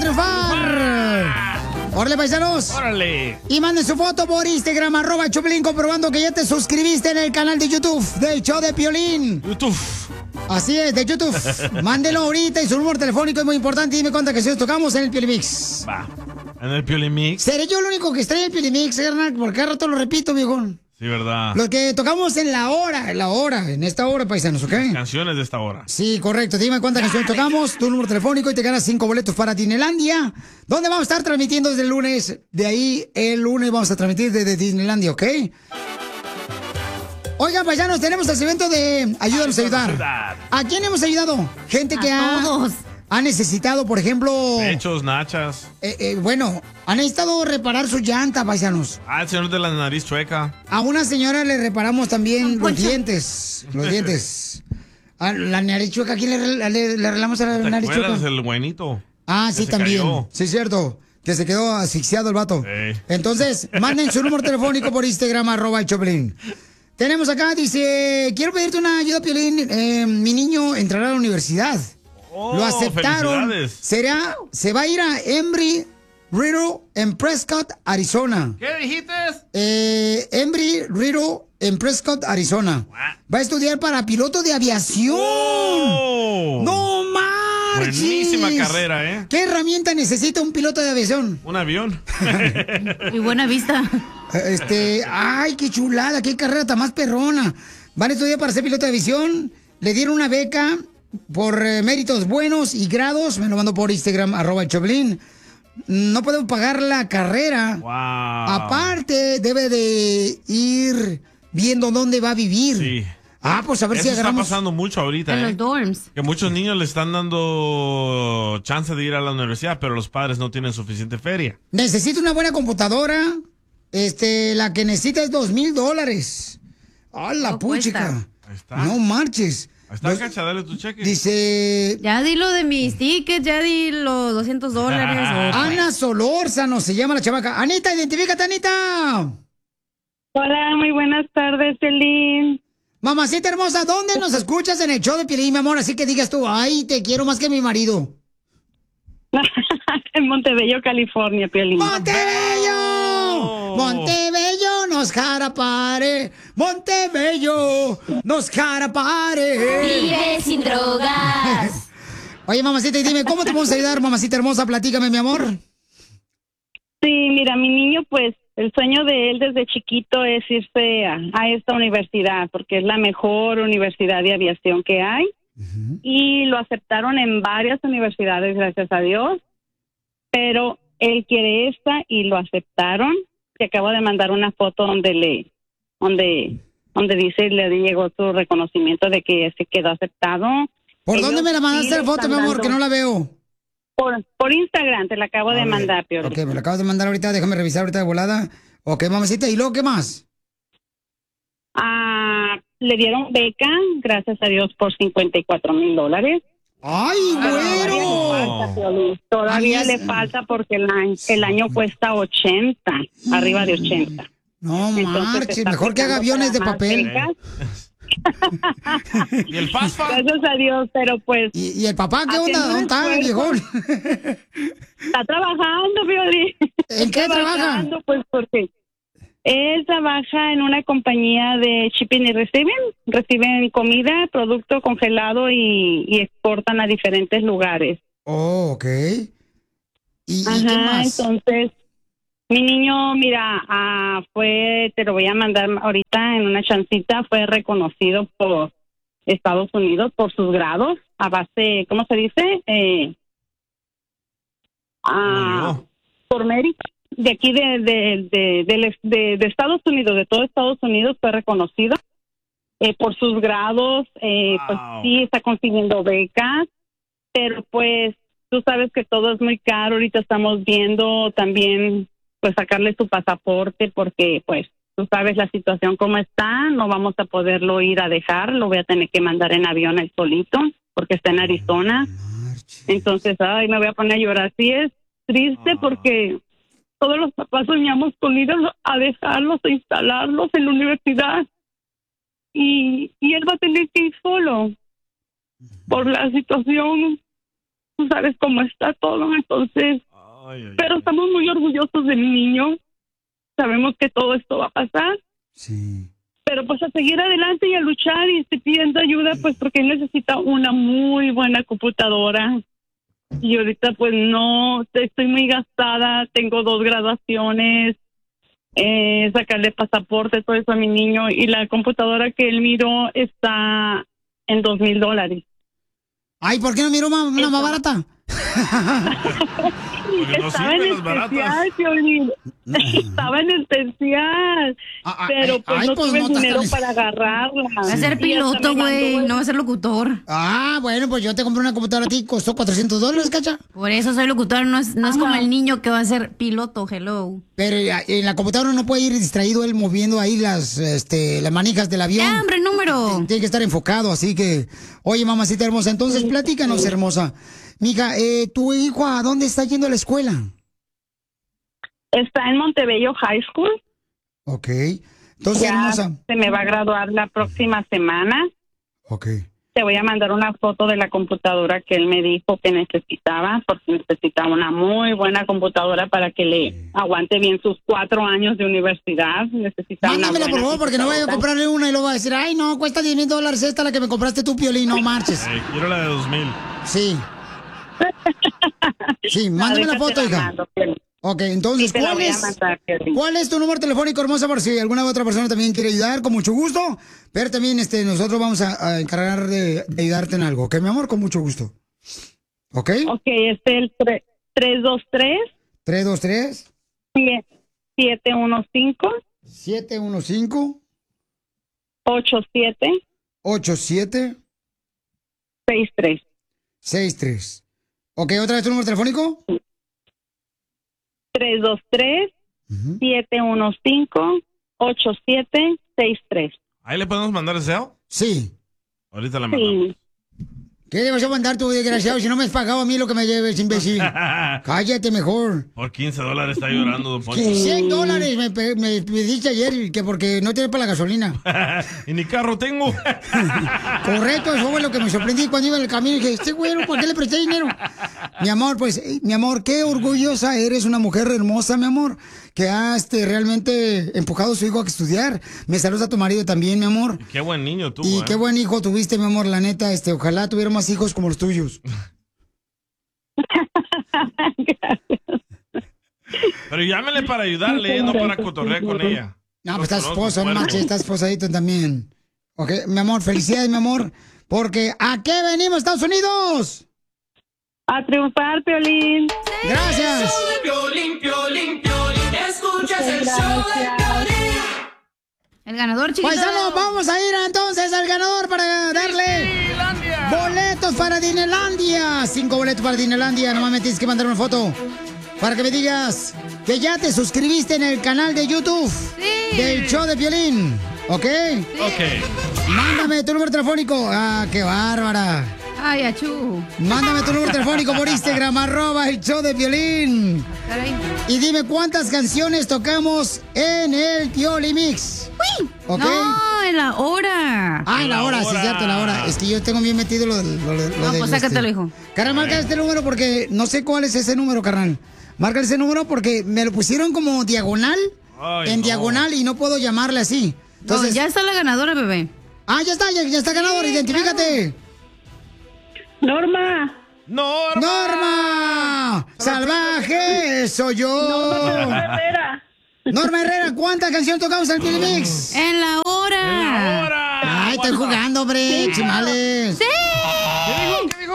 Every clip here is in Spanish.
triunfar! ¡Órale, paisanos! ¡Órale! Y manden su foto por Instagram, @Choplin, comprobando que ya te suscribiste en el canal de YouTube del show de Piolín. YouTube. Así es, de YouTube. Mándelo ahorita y su número telefónico es muy importante. Y dime cuántas canciones tocamos en el Piolín Mix. Va. ¿En el Piolín Mix? ¿Seré yo el único que estrella el Piolín Mix, carnal? Porque cada rato lo repito, viejón. Sí, ¿verdad? Los que tocamos en en esta hora, paisanos, ¿ok? Las canciones de esta hora. Sí, correcto. Dime cuántas canciones tocamos, tu número telefónico y te ganas 5 boletos para Disneylandia, donde vamos a estar transmitiendo desde el lunes. De ahí, el lunes vamos a transmitir desde Disneylandia, ¿ok? Oigan, paisanos, tenemos el evento de Ayúdanos a ayudar. ¿A quién hemos ayudado? Gente que ha necesitado, por ejemplo... Pechos, nachas. Bueno, han necesitado reparar su llanta, paisanos. El señor de la nariz chueca. A una señora le reparamos también los dientes. Los dientes. A la nariz chueca, ¿a quién le arreglamos a la nariz chueca? ¿Te acuerdas del buenito? Ah, sí, también. Cayó. Sí, cierto. Que se quedó asfixiado el vato. Entonces, manden su número telefónico por Instagram, @Choplin. Tenemos acá, dice, quiero pedirte una ayuda, Piolín. Mi niño entrará a la universidad. Lo aceptaron. Se va a ir a Embry Riddle en Prescott, Arizona. ¿Qué dijiste? Embry Riddle en Prescott, Arizona. Va a estudiar para piloto de aviación. ¡No marches! Buenísima carrera, ¿eh? ¿Qué herramienta necesita un piloto de aviación? Un avión. Y buena vista. Ay, qué chulada, qué carrera tan más perrona. Van a estudiar para ser piloto de aviación. Le dieron una beca por méritos buenos y grados. Me lo mando por Instagram, @Choplin. No podemos pagar la carrera. Wow. Aparte, debe de ir viendo dónde va a vivir. Sí. Pues a ver si agarramos. Está pasando mucho ahorita, En los dorms. Que muchos niños le están dando chance de ir a la universidad, pero los padres no tienen suficiente feria. Necesito una buena computadora. La que necesita es $2,000. ¡Ah, la puchica! Ahí está. No marches. Ahí está, Cacha, dale tu cheque. Dice... Ya di lo de mis tickets, ya di los $200. Ana Solórzano se llama la chamaca. Anita, identifícate, Anita. Hola, muy buenas tardes, Piolín. Mamacita hermosa, ¿dónde nos escuchas en el show de Piolín, mi amor? Así que digas tú, ay, te quiero más que mi marido. En Montebello, California, Piolín. ¡Montebello! Montebello nos jarapare. Montebello nos jarapare. Vive sin drogas. Oye, mamacita, y dime, ¿cómo te vamos a ayudar, mamacita hermosa? Platícame, mi amor. Sí, mira, mi niño, pues, el sueño de él desde chiquito es irse a esta universidad, porque es la mejor universidad de aviación que hay. Y lo aceptaron en varias universidades, gracias a Dios. Pero él quiere esta y lo aceptaron. Te acabo de mandar una foto donde dice, le llegó su reconocimiento de que se quedó aceptado. ¿Por dónde me la mandaste la foto, mi amor, que no la veo? Por Instagram, te la acabo de mandar, Piolín. Ok, me la acabas de mandar ahorita, déjame revisar ahorita de volada. Ok, mamacita, ¿y luego qué más? Le dieron beca, gracias a Dios, por $54,000. ¡Ay, bueno! Todavía le falta porque el año cuesta 80, arriba de 80. No marches, mejor que haga aviones de papel. ¿Y el FAFSA? Gracias a Dios, pero pues... ¿Y el papá qué onda? ¿Dónde está, viejón? Está trabajando, Piolín. ¿En qué trabaja? Pues porque él trabaja en una compañía de shipping y reciben comida, producto congelado y exportan a diferentes lugares. Oh, ok. ¿Y qué más? Entonces, mi niño, mira, te lo voy a mandar ahorita en una chancita, fue reconocido por Estados Unidos por sus grados a base, ¿cómo se dice? Por mérito. De aquí de Estados Unidos, de todo Estados Unidos fue reconocido por sus grados, pues sí está consiguiendo becas, pero pues tú sabes que todo es muy caro. Ahorita estamos viendo también pues sacarle su pasaporte porque pues tú sabes la situación como está, no vamos a poderlo ir a dejar, lo voy a tener que mandar en avión él solito porque está en Arizona. Entonces, me voy a poner a llorar. Sí es triste porque todos los papás soñamos con ir a dejarlos, a instalarlos en la universidad. Y él va a tener que ir solo por la situación tú sabes cómo está todo, entonces, pero estamos muy orgullosos de mi niño. Sabemos que todo esto va a pasar. Sí. Pero pues a seguir adelante y a luchar, y estoy pidiendo ayuda pues porque necesita una muy buena computadora. Y ahorita pues no, estoy muy gastada, tengo 2 graduaciones, sacarle pasaporte, todo eso a mi niño, y la computadora que él miró está en $2,000. Ay, ¿por qué no miró una más barata? Estaba en especial, Piolín. Estaba en especial. Pero pues no tuve dinero para agarrarla. Va a ser piloto, güey. No va a ser locutor. Ah, bueno, pues yo te compré una computadora a ti, costó $400, ¿cacha? Por eso soy locutor, no es como el niño que va a ser piloto, hello. Pero en la computadora no puede ir distraído él moviendo ahí las manijas del avión. ¡Ah, hombre, número! Tiene que estar enfocado, así que... Oye, mamacita hermosa, entonces platícanos, hermosa. Mija, ¿tu hijo a dónde está yendo a la escuela? Está en Montebello High School. Ok. Entonces, ya hermosa. se me va a graduar la próxima semana. Ok. Te voy a mandar una foto de la computadora que él me dijo que necesitaba, porque necesitaba una muy buena computadora para que le aguante bien sus 4 años de universidad. Mándamela, por favor, porque no vaya a comprarle una y luego va a decir, ay, no, cuesta $10,000 esta, la que me compraste tú, Piolín, no marches. Quiero la de 2,000. Sí. Sí, mándame la foto, hija. Ok, entonces, ¿cuál es tu número telefónico, hermosa? Por si alguna otra persona también quiere ayudar, con mucho gusto. Pero también nosotros vamos a encargar de ayudarte en algo, ¿ok, mi amor? Con mucho gusto. ¿Ok? Ok, es el 323. 323. 715. 715. 87. 87. 63. Ok, ¿otra vez tu número telefónico? 323-715-8763. ¿Ahí le podemos mandar deseo? Sí. Ahorita la mandamos. Sí. ¿Qué debes mandar tú, desgraciado? Si no me has pagado a mí lo que me lleves, imbécil. Cállate mejor. Por $15 está llorando, don Poncho. $100 me pediste ayer, que porque no tienes para la gasolina. Y ni carro tengo. Correcto, eso fue lo que me sorprendí cuando iba en el camino. Y dije, este güey, ¿por qué le presté dinero? Mi amor, pues, mi amor, qué orgullosa eres, una mujer hermosa, mi amor, que has realmente empujado a su hijo a estudiar. Me saludas a tu marido también, mi amor. Y qué buen niño tuvo. Y qué buen hijo tuviste, mi amor, la neta. Ojalá tuviera más hijos como los tuyos. Pero llámele para ayudarle, no para cotorrear con ella. No, pues estás esposo, no manches, estás esposadito también. Ok, mi amor, felicidades, mi amor. Porque ¿a qué venimos, Estados Unidos? A triunfar, Piolín. Gracias. El show de Piolín, Piolín, Piolín. Escuchas el show de Piolín. El ganador, chiquito. Paisanos, vamos a ir entonces al ganador para darle boletos para Disneylandia. 5 boletos para Disneylandia. Nomás me tienes que mandar una foto para que me digas que ya te suscribiste en el canal de YouTube del show de Piolín. ¿Ok? Sí. Ok. Mándame tu número telefónico. Ah, qué bárbara. Ay, achú. Mándame tu número telefónico por Instagram, @el show de Piolín. Caray. Y dime cuántas canciones tocamos en el Pioli Mix. ¡Uy! ¿Ok? No, en la hora. Ah, en la hora, sí, cierto, en la hora. Es que yo tengo bien metido lo de... No, pues sácatelo, hijo. Carnal, marca este número porque no sé cuál es ese número, carnal. Marca ese número porque me lo pusieron como diagonal, diagonal, y no puedo llamarle así. Entonces, No, ya está la ganadora, bebé. Ah, ya está ganador, identifícate. Norma. ¡Norma! ¡Salvaje! ¡Soy yo! Norma Herrera. Norma Herrera, ¿cuántas canciones tocamos en el Pioli Mix? En la hora. Ay, estoy jugando, hombre, chimales. ¡Sí! ¿Qué dijo?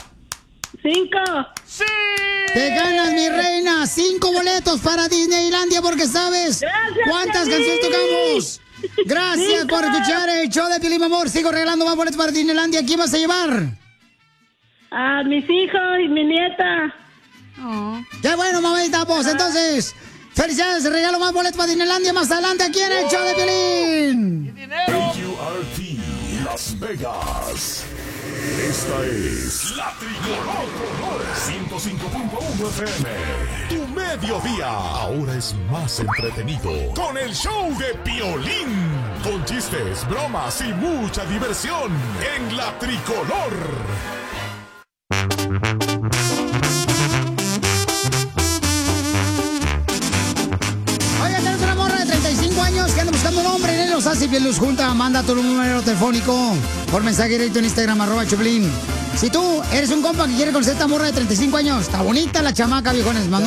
5. ¡Sí! Te ganas, mi reina, 5 boletos para Disneylandia porque sabes cuántas canciones tocamos. Gracias por escuchar el show de Piolín, mi amor. Sigo regalando más boletos para Disneylandia. ¿Quién vas a llevar? A mis hijos y mi nieta. Oh. ¡Qué bueno, mamita! Pues entonces, felicidades, regalo más boletos para Disneylandia más adelante aquí en el show de Piolín. KQRT Las Vegas. Esta es La Tricolor 105.1 FM. Tu mediodía ahora es más entretenido con el show de Piolín. Con chistes, bromas y mucha diversión en La Tricolor. fácil, Piolín Junta. Manda tu número telefónico por mensaje directo en Instagram, @Choplin. Si tú eres un compa que quiere conocer esta morra de 35 años, está bonita la chamaca, viejones. Manda